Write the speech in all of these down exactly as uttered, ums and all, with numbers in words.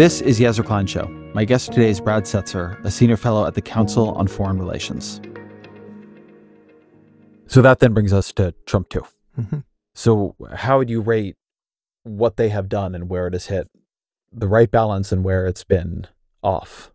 This is Yezra Klein Show. My guest today is Brad Setser, a senior fellow at the Council on Foreign Relations. So that then brings us to Trump too. Mm-hmm. So how would you rate what they have done and where it has hit the right balance and where it's been off?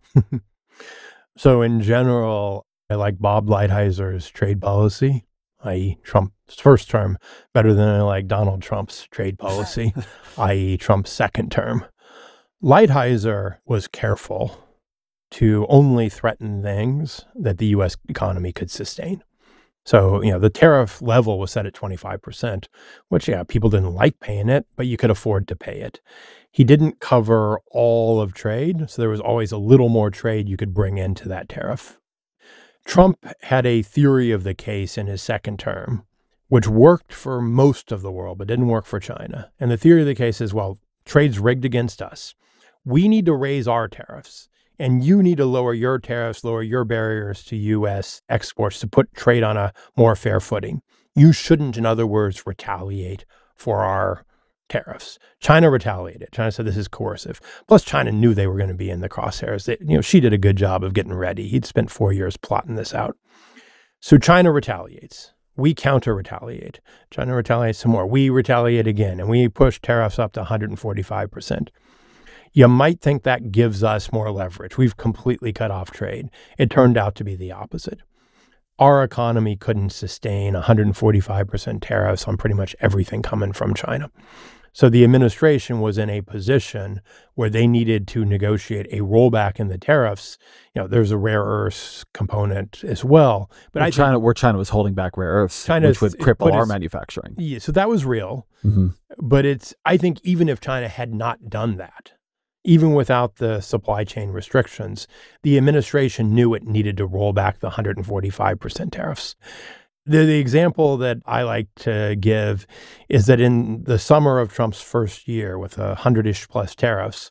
So in general, I like Bob Lighthizer trade policy, that is. Trump's first term, better than I like Donald Trump's trade policy, that is. Trump's second term. Lighthizer was careful to only threaten things that the U S economy could sustain. So, you know, the tariff level was set at twenty-five percent, which, yeah, people didn't like paying it, but you could afford to pay it. He didn't cover all of trade, so there was always a little more trade you could bring into that tariff. Trump had a theory of the case in his second term, which worked for most of the world, but didn't work for China. And the theory of the case is, well, trade's rigged against us. We need to raise our tariffs. And you need to lower your tariffs, lower your barriers to U S exports to put trade on a more fair footing. You shouldn't, in other words, retaliate for our tariffs. China retaliated. China said this is coercive. Plus, China knew they were going to be in the crosshairs. They, you know, she did a good job of getting ready. He'd spent four years plotting this out. So China retaliates. We counter-retaliate. China retaliates some more. We retaliate again, and we push tariffs up to one hundred forty-five percent. You might think that gives us more leverage. We've completely cut off trade. It turned out to be the opposite. Our economy couldn't sustain one hundred forty-five percent tariffs on pretty much everything coming from China. So the administration was in a position where they needed to negotiate a rollback in the tariffs. You know, there's a rare earths component as well. But where I China, where China was holding back rare earths, China's, which would cripple our his, manufacturing. Yeah, so that was real. Mm-hmm. But it's, I think even if China had not done that, even without the supply chain restrictions, the administration knew it needed to roll back the one hundred forty-five percent tariffs. The, the example that I like to give is that in the summer of Trump's first year with a hundred-ish plus tariffs,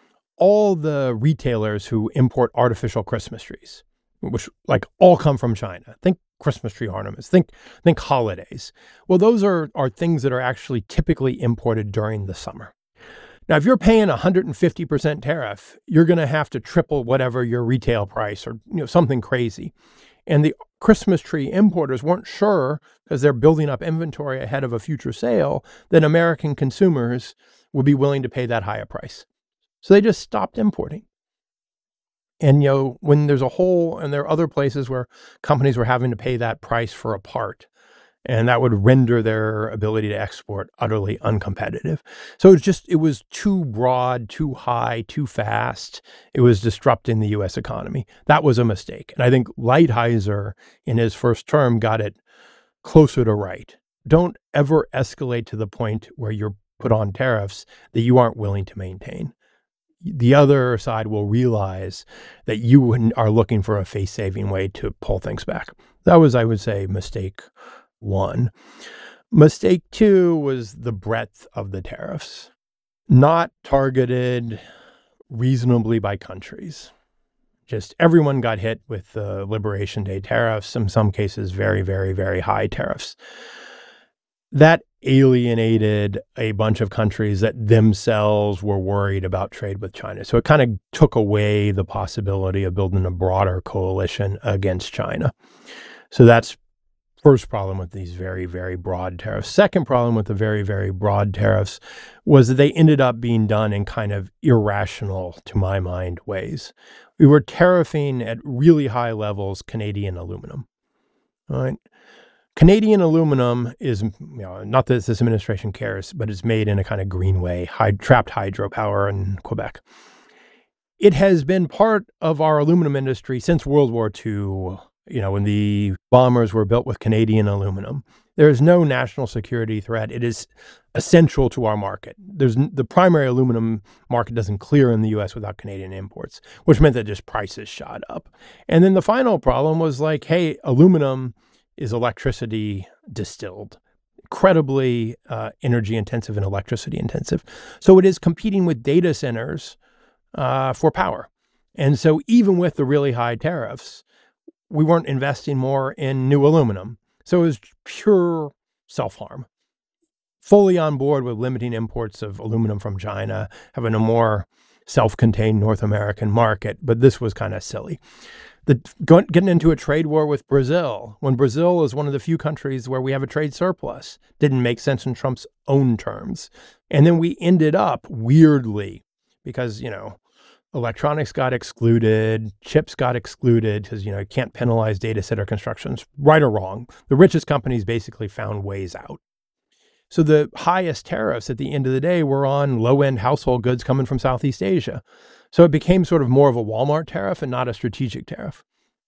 all the retailers who import artificial Christmas trees, which like all come from China, think Christmas tree ornaments, think think holidays. Well, those are, are things that are actually typically imported during the summer. Now, if you're paying a one hundred fifty percent tariff, you're going to have to triple whatever your retail price or you know something crazy. And the Christmas tree importers weren't sure, because they're building up inventory ahead of a future sale, that American consumers would be willing to pay that high a price. So they just stopped importing. And, you know, when there's a hole, and there are other places where companies were having to pay that price for a part, and that would render their ability to export utterly uncompetitive. So it was just, it was too broad, too high, too fast. It was disrupting the U S economy. That was a mistake. And I think Lighthizer in his first term got it closer to right. Don't ever escalate to the point where you're put on tariffs that you aren't willing to maintain. The other side will realize that you are looking for a face-saving way to pull things back. That was, I would say, mistake one. Mistake two was the breadth of the tariffs, not targeted reasonably by countries. Just everyone got hit with the Liberation Day tariffs, in some cases very, very, very high tariffs. That alienated a bunch of countries that themselves were worried about trade with China. So it kind of took away the possibility of building a broader coalition against China. So that's first problem with these very, very broad tariffs. Second problem with the very, very broad tariffs was that they ended up being done in kind of irrational, to my mind, ways. We were tariffing at really high levels Canadian aluminum. All right. Canadian aluminum is, you know, not that this administration cares, but it's made in a kind of green way, high, trapped hydropower in Quebec. It has been part of our aluminum industry since World War Two. You know, when the bombers were built with Canadian aluminum. There is no national security threat. It is essential to our market. There's the primary aluminum market doesn't clear in the U S without Canadian imports, which meant that just prices shot up. And then the final problem was like, hey, aluminum is electricity distilled, incredibly uh, energy intensive and electricity intensive. So it is competing with data centers uh, for power. And so even with the really high tariffs, we weren't investing more in new aluminum. So it was pure self-harm. Fully on board with limiting imports of aluminum from China, having a more self-contained North American market, but this was kind of silly. The, going, getting into a trade war with Brazil, when Brazil is one of the few countries where we have a trade surplus, didn't make sense in Trump's own terms. And then we ended up weirdly, because, you know, electronics got excluded, chips got excluded because, you know, you can't penalize data center constructions, right or wrong. The richest companies basically found ways out. So the highest tariffs at the end of the day were on low-end household goods coming from Southeast Asia. So it became sort of more of a Walmart tariff and not a strategic tariff.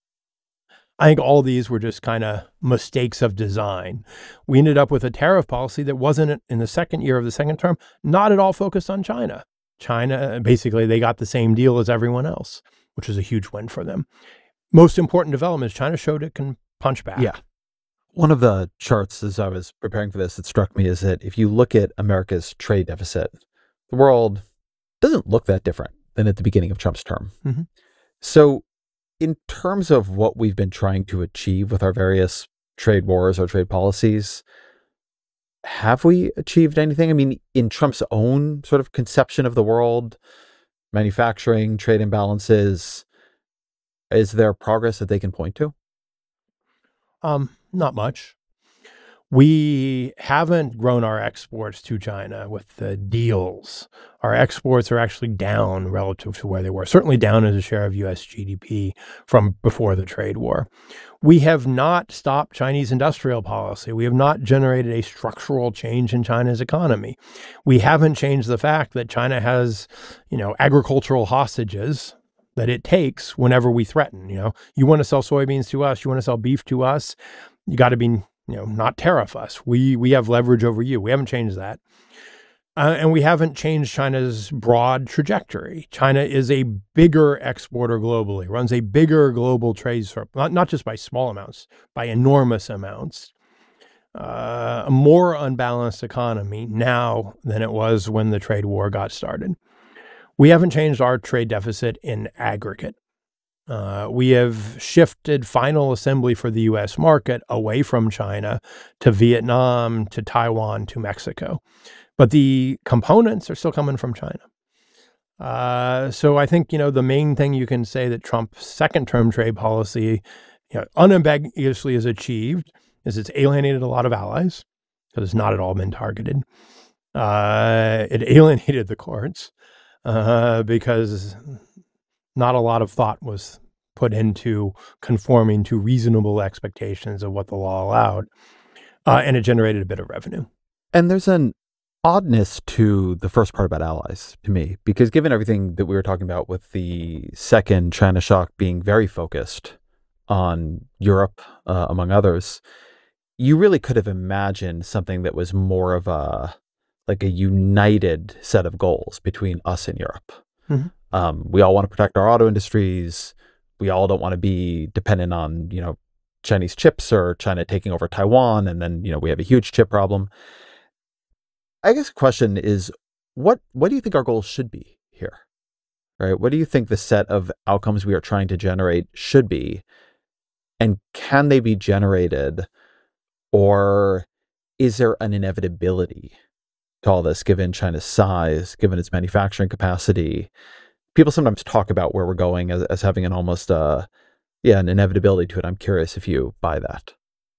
I think all these were just kind of mistakes of design. We ended up with a tariff policy that wasn't, in the second year of the second term, not at all focused on China. China, basically, they got the same deal as everyone else, which is a huge win for them. Most important development is China showed it can punch back. Yeah. One of the charts as I was preparing for this that struck me is that if you look at America's trade deficit, the world doesn't look that different than at the beginning of Trump's term. Mm-hmm. So in terms of what we've been trying to achieve with our various trade wars or trade policies, have we achieved anything? I mean, in Trump's own sort of conception of the world, manufacturing, trade imbalances, is there progress that they can point to? Um, not much. We haven't grown our exports to China with the deals. Our exports are actually down relative to where they were, certainly down as a share of U S G D P from before the trade war. We have not stopped Chinese industrial policy. We have not generated a structural change in China's economy. We haven't changed the fact that China has, you know, agricultural hostages that it takes whenever we threaten. You know, you want to sell soybeans to us, you want to sell beef to us, you got to be, you know, not tariff us. We we have leverage over you. We haven't changed that. Uh, and we haven't changed China's broad trajectory. China is a bigger exporter globally, runs a bigger global trade surplus, not, not just by small amounts, by enormous amounts. Uh, a more unbalanced economy now than it was when the trade war got started. We haven't changed our trade deficit in aggregate. Uh, we have shifted final assembly for the U S market away from China to Vietnam, to Taiwan, to Mexico. But the components are still coming from China. Uh, so I think, you know, the main thing you can say that Trump's second-term trade policy, you know, unambiguously has achieved is it's alienated a lot of allies because it's not at all been targeted. Uh, it alienated the courts uh, because not a lot of thought was put into conforming to reasonable expectations of what the law allowed. Uh, and it generated a bit of revenue. And there's an oddness to the first part about allies to me, because given everything that we were talking about with the second China shock being very focused on Europe, uh, among others, you really could have imagined something that was more of a, like a united set of goals between us and Europe. Mm-hmm. Um, we all want to protect our auto industries. We all don't want to be dependent on, you know, Chinese chips or China taking over Taiwan. And then, you know, we have a huge chip problem. I guess the question is, what what do you think our goals should be here? Right? What do you think the set of outcomes we are trying to generate should be? And can they be generated? Or is there an inevitability to all this, given China's size, given its manufacturing capacity? People sometimes talk about where we're going as, as having an almost, uh, yeah, an inevitability to it. I'm curious if you buy that.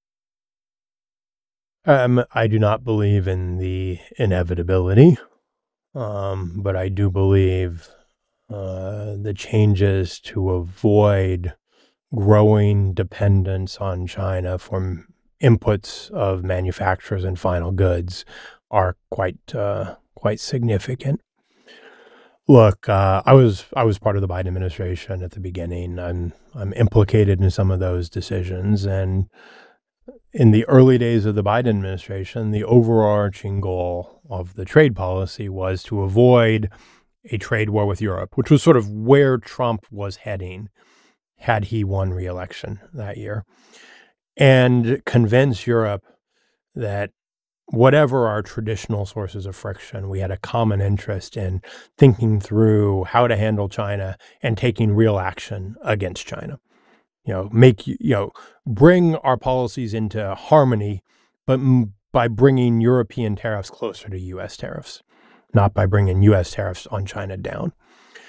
Um, I do not believe in the inevitability, um, but I do believe uh, the changes to avoid growing dependence on China for inputs of manufacturers and final goods are quite uh, quite significant. Look, uh, I was I was part of the Biden administration at the beginning. I'm I'm implicated in some of those decisions, and in the early days of the Biden administration, the overarching goal of the trade policy was to avoid a trade war with Europe, which was sort of where Trump was heading had he won re-election that year, and convince Europe that whatever our traditional sources of friction, we had a common interest in thinking through how to handle China and taking real action against China. You know, make, you know, bring our policies into harmony, but m- by bringing European tariffs closer to U S tariffs, not by bringing U S tariffs on China down.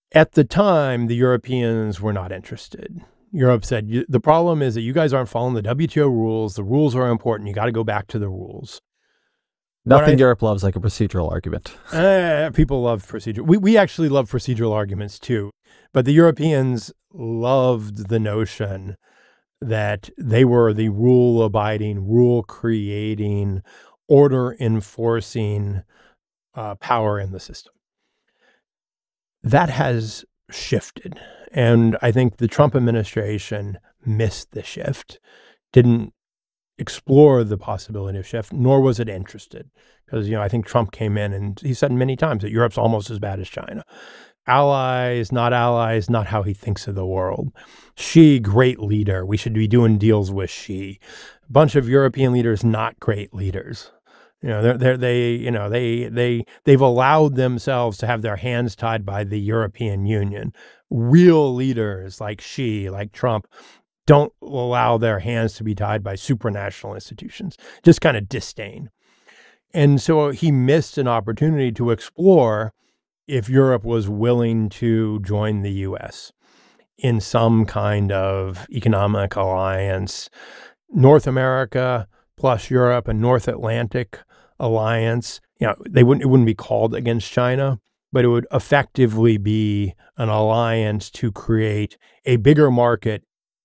At the time, the Europeans were not interested. Europe said, the problem is that you guys aren't following the W T O rules. The rules are important. You got to go back to the rules. Nothing th- Europe loves like a procedural argument. uh, people love procedure. We, we actually love procedural arguments too. But the Europeans loved the notion that they were the rule-abiding, rule-creating, order-enforcing uh, power in the system. That has shifted. And I think the Trump administration missed the shift, didn't explore the possibility of shift, nor was it interested. Because, you know, I think Trump came in and he said many times that Europe's almost as bad as China. Allies, not allies, not how he thinks of the world. Xi, great leader. We should be doing deals with Xi. A bunch of European leaders, not great leaders. You know, they're, they're, they, you know, they, they, they've allowed themselves to have their hands tied by the European Union. Real leaders like Xi, like Trump, don't allow their hands to be tied by supranational institutions, just kind of disdain. And so he missed an opportunity to explore if Europe was willing to join the U S in some kind of economic alliance, North America plus Europe, a North Atlantic alliance. You know, they wouldn't, it wouldn't be called against China, but it would effectively be an alliance to create a bigger market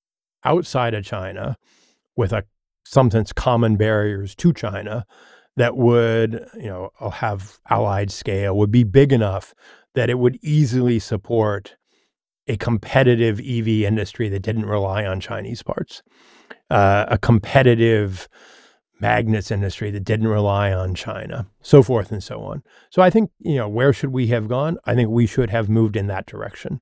outside of China with a sometimes common barriers to China that would, you know, have allied scale, would be big enough that it would easily support a competitive E V industry that didn't rely on Chinese parts, uh, a competitive magnets industry that didn't rely on China, so forth and so on. So I think, you know, where should we have gone? I think we should have moved in that direction.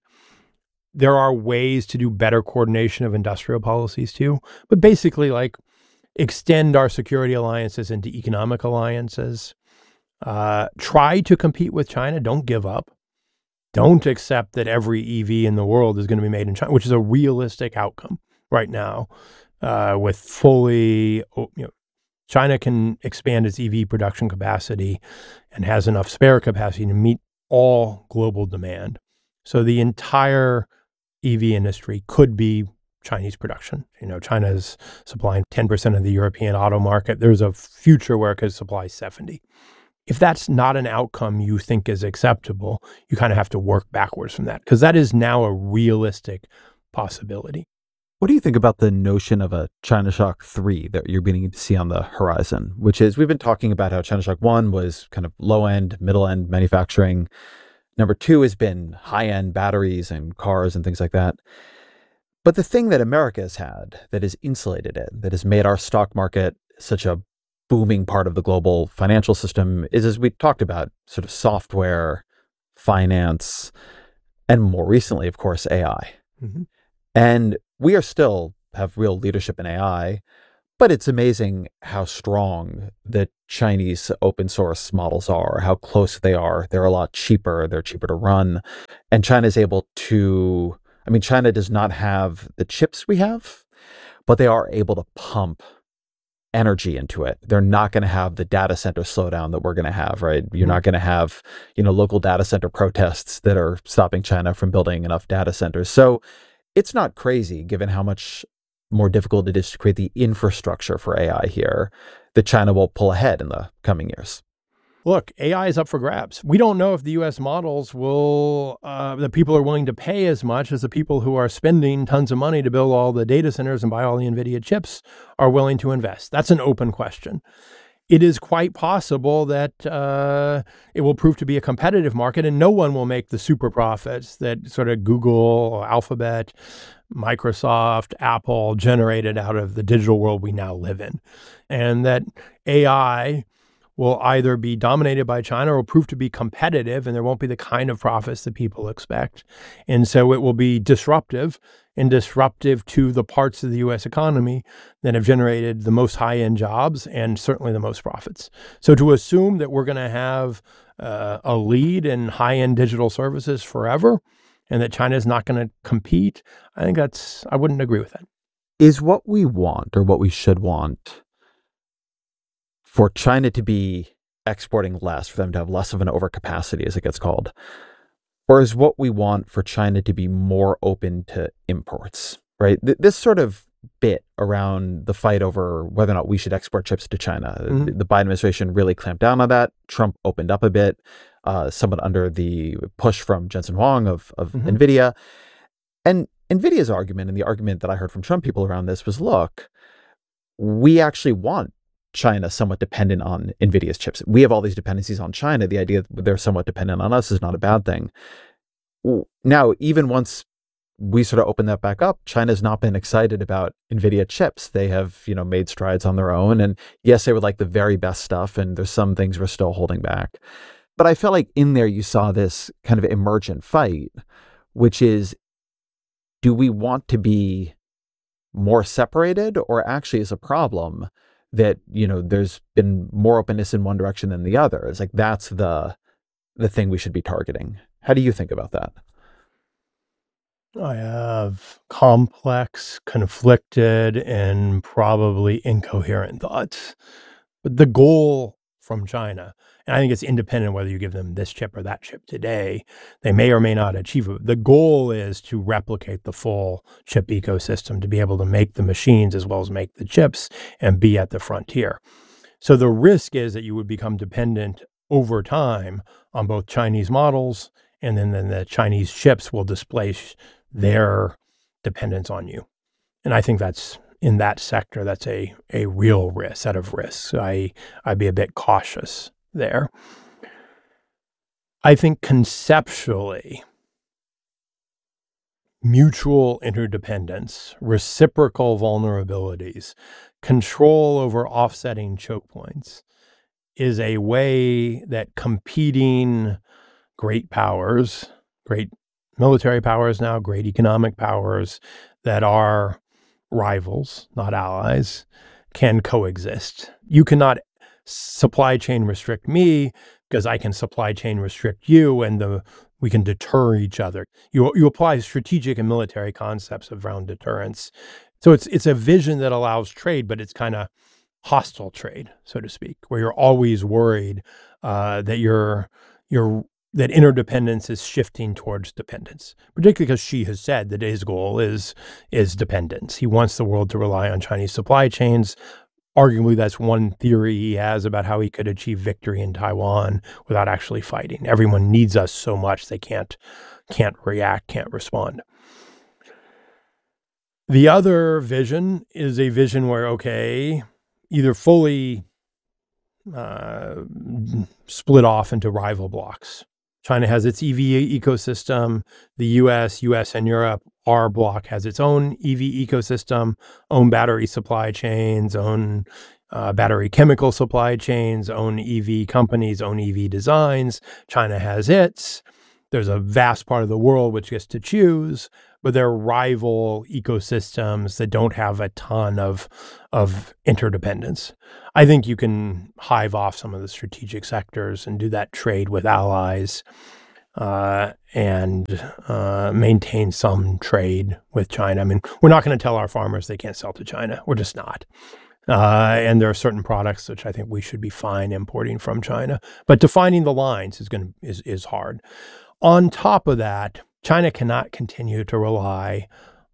There are ways to do better coordination of industrial policies too, but basically like extend our security alliances into economic alliances, uh, try to compete with China. Don't give up. Don't accept that every E V in the world is going to be made in China, which is a realistic outcome right now uh, with fully, you know, China can expand its E V production capacity and has enough spare capacity to meet all global demand. So the entire E V industry could be Chinese production. You know, China is supplying ten percent of the European auto market. There's a future where it could supply seventy. If that's not an outcome you think is acceptable, you kind of have to work backwards from that, because that is now a realistic possibility. What do you think about the notion of a China Shock three that you're beginning to see on the horizon, which is, we've been talking about how China Shock one was kind of low-end, middle-end manufacturing. Number two has been high-end batteries and cars and things like that. But the thing that America has had that has insulated it, that has made our stock market such a booming part of the global financial system is, as we talked about, sort of software, finance, and more recently, of course, A I. Mm-hmm. And we are still have real leadership in A I, but it's amazing how strong the Chinese open source models are, how close they are. They're a lot cheaper. They're cheaper to run. And China is able to, I mean, China does not have the chips we have, but they are able to pump energy into it. They're not going to have the data center slowdown that we're going to have, right? You're mm-hmm. not going to have, you know, local data center protests that are stopping China from building enough data centers. So it's not crazy, given how much more difficult it is to create the infrastructure for A I here, that China will pull ahead in the coming years. Look, A I is up for grabs. We don't know if the U S models will, uh, the people are willing to pay as much as the people who are spending tons of money to build all the data centers and buy all the NVIDIA chips are willing to invest. That's an open question. It is quite possible that uh, it will prove to be a competitive market and no one will make the super profits that sort of Google, Alphabet, Microsoft, Apple generated out of the digital world we now live in. And that A I will either be dominated by China or prove to be competitive, and there won't be the kind of profits that people expect. And so it will be disruptive and disruptive to the parts of the U S economy that have generated the most high-end jobs and certainly the most profits. So to assume that we're going to have uh, a lead in high-end digital services forever and that China is not going to compete, I think that's, I wouldn't agree with that. Is what we want, or what we should want, for China to be exporting less, for them to have less of an overcapacity, as it gets called, Or is what we want for China to be more open to imports, right? Th- this sort of bit around the fight over whether or not we should export chips to China. Mm-hmm. The, the Biden administration really clamped down on that. Trump opened up a bit, uh, somewhat under the push from Jensen Huang of, of Mm-hmm. NVIDIA. And NVIDIA's argument, and the argument that I heard from Trump people around this was, look, we actually want China somewhat dependent on NVIDIA's chips. We have all these dependencies on China. The idea that they're somewhat dependent on us is not a bad thing. Now, even once we sort of open that back up, China's not been excited about NVIDIA chips. They have, you know, made strides on their own. And yes, they would like the very best stuff. And there's some things we're still holding back. But I felt like in there you saw this kind of emergent fight, which is, do we want to be more separated, or actually is a problem that, you know, there's been more openness in one direction than the other? It's like, that's the the thing we should be targeting. How do you think about that? I have complex, conflicted, and probably incoherent thoughts. But the goal from China, and I think it's independent whether you give them this chip or that chip today, they may or may not achieve it. The goal is to replicate the full chip ecosystem, to be able to make the machines as well as make the chips and be at the frontier. So the risk is that you would become dependent over time on both Chinese models, and then, then the Chinese chips will displace their dependence on you. And I think that's, in that sector, that's a a real risk, set of risks. I, I'd be a bit cautious there. I think conceptually, mutual interdependence, reciprocal vulnerabilities, control over offsetting choke points is a way that competing great powers, great military powers now, great economic powers that are rivals, not allies, can coexist. You cannot supply chain restrict me because I can supply chain restrict you, and the we can deter each other. You you apply strategic and military concepts around deterrence. So it's it's a vision that allows trade, but it's kind of hostile trade, so to speak, where you're always worried uh, that you're you're that interdependence is shifting towards dependence, particularly because Xi has said that his goal is, is dependence. He wants the world to rely on Chinese supply chains. Arguably, that's one theory he has about how he could achieve victory in Taiwan without actually fighting. Everyone needs us so much they can't, can't react, can't respond. The other vision is a vision where, okay, either fully uh, split off into rival blocks. China has its E V ecosystem. The U S, U S and Europe, our bloc has its own E V ecosystem, own battery supply chains, own uh, battery chemical supply chains, own E V companies, own E V designs. China has its. There's a vast part of the world which gets to choose, but they're rival ecosystems that don't have a ton of, of interdependence. I think you can hive off some of the strategic sectors and do that trade with allies uh, and uh, maintain some trade with China. I mean, we're not going to tell our farmers they can't sell to China. We're just not. Uh, and there are certain products which I think we should be fine importing from China. But defining the lines is going to is is hard. On top of that, China cannot continue to rely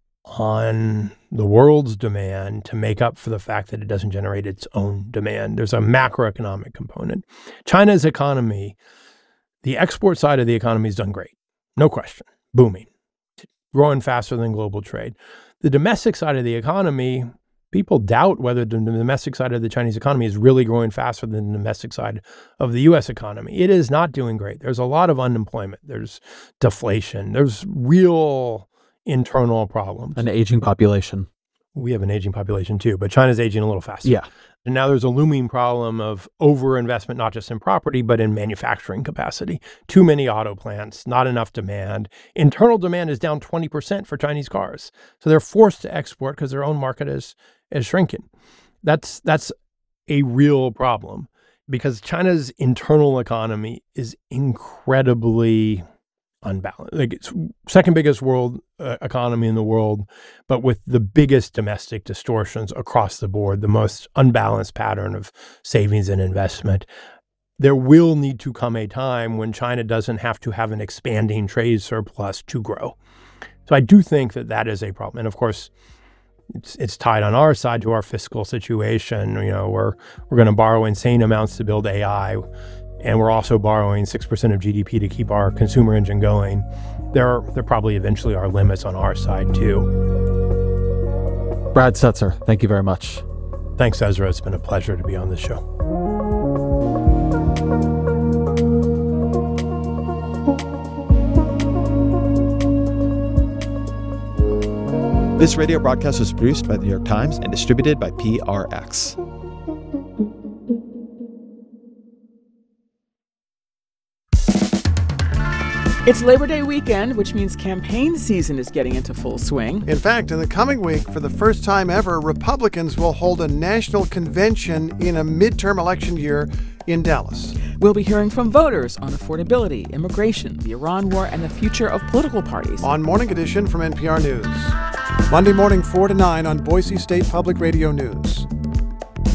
on the world's demand to make up for the fact that it doesn't generate its own demand. There's a macroeconomic component. China's economy, the export side of the economy has done great, no question, booming, growing faster than global trade. The domestic side of the economy, people doubt whether the domestic side of the Chinese economy is really growing faster than the domestic side of the U S economy. It is not doing great. There's a lot of unemployment. There's deflation. There's real internal problems. An aging population. We have an aging population too, but China's aging a little faster. Yeah. And now there's a looming problem of overinvestment, not just in property, but in manufacturing capacity. Too many auto plants, not enough demand. Internal demand is down twenty percent for Chinese cars. So they're forced to export because their own market is, is shrinking. That's, that's a real problem because China's internal economy is incredibly unbalanced. Like it's second biggest world uh, economy in the world, but with the biggest domestic distortions across the board, the most unbalanced pattern of savings and investment. there will need to come a time when China doesn't have to have an expanding trade surplus to grow. So I do think that that is a problem. And of course, it's it's tied on our side to our fiscal situation. You know, we're we're going to borrow insane amounts to build A I, and we're also borrowing six percent of G D P to keep our consumer engine going. There are, there probably eventually are limits on our side too. Brad Setser, thank you very much. Thanks, Ezra. It's been a pleasure to be on this show. This radio broadcast was produced by the New York Times and distributed by P R X. It's Labor Day weekend, which means campaign season is getting into full swing. In fact, in the coming week, for the first time ever, Republicans will hold a national convention in a midterm election year in Dallas. We'll be hearing from voters on affordability, immigration, the Iran war, and the future of political parties. On Morning Edition from N P R News. Monday morning, four to nine on Boise State Public Radio News.